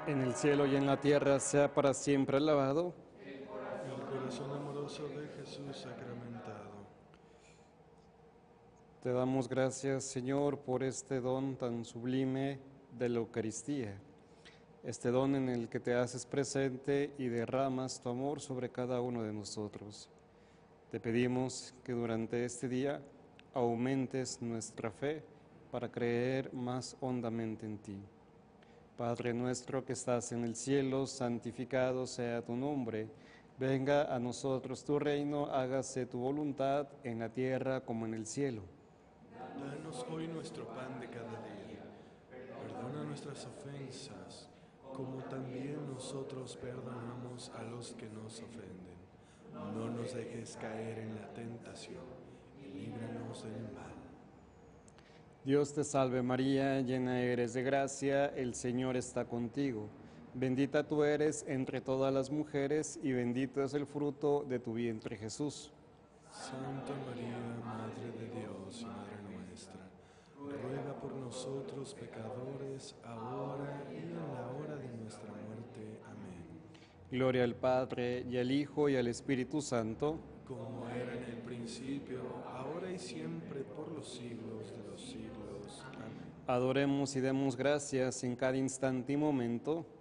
en el cielo y en la tierra, sea para siempre alabado. El corazón amoroso de Jesús sacramentado. Te damos gracias, Señor, por este don tan sublime de la Eucaristía, este don en el que te haces presente y derramas tu amor sobre cada uno de nosotros. Te pedimos que durante este día aumentes nuestra fe para creer más hondamente en ti. Padre nuestro que estás en el cielo, santificado sea tu nombre. Venga a nosotros tu reino, hágase tu voluntad en la tierra como en el cielo. Danos hoy nuestro pan de cada día. Perdona nuestras ofensas, como también nosotros perdonamos a los que nos ofenden. No nos dejes caer en la tentación y líbranos del mal. Dios te salve María, llena eres de gracia, el Señor está contigo. Bendita tú eres entre todas las mujeres y bendito es el fruto de tu vientre Jesús. Santa María, Madre de Dios y Madre nuestra, ruega por nosotros pecadores, ahora y en la hora de nuestra muerte. Amén. Gloria al Padre, y al Hijo, y al Espíritu Santo. Como era en el principio, ahora y siempre, por los siglos de los siglos. Amén. Adoremos y demos gracias en cada instante y momento